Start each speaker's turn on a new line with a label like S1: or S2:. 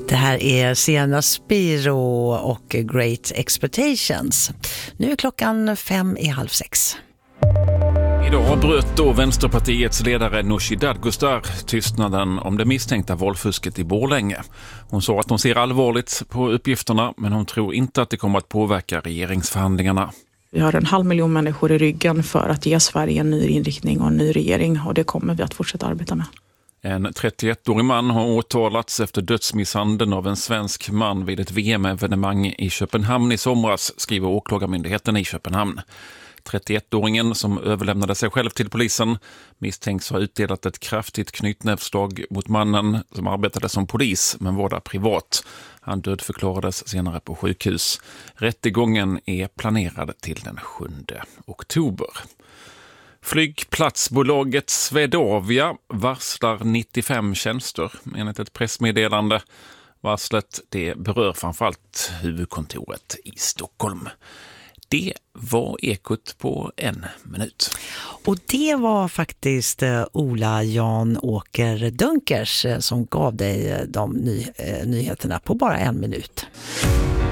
S1: Det här är Sienna Spiro och Great Expectations. Nu är klockan 5:30.
S2: Idag bröt då Vänsterpartiets ledare Nooshi Dadgostar tystnaden om det misstänkta valfusket i Borlänge. Hon sa att hon ser allvarligt på uppgifterna, men hon tror inte att det kommer att påverka regeringsförhandlingarna.
S3: Vi har 500 000 människor i ryggen för att ge Sverige en ny inriktning och en ny regering, och det kommer vi att fortsätta arbeta med.
S2: En 31-årig man har åtalats efter dödsmisshandeln av en svensk man vid ett VM-evenemang i Köpenhamn i somras, skriver åklagarmyndigheten i Köpenhamn. 31-åringen som överlämnade sig själv till polisen misstänks ha utdelat ett kraftigt knytnävsslag mot mannen som arbetade som polis men var där privat. Han dödförklarades senare på sjukhus. Rättegången är planerad till den 7 oktober. Flygplatsbolaget Swedavia varslar 95 tjänster enligt ett pressmeddelande. Varslet det berör framförallt huvudkontoret i Stockholm. Det var Ekot på en minut.
S1: Och det var faktiskt Ola Jan-Åker Dunkers som gav dig de nyheterna på bara en minut.